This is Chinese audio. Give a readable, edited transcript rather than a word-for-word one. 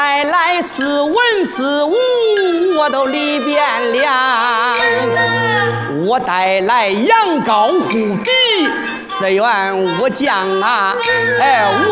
带来是文是武，我都里边了。我带来羊羔护地，四员武将啊，哎。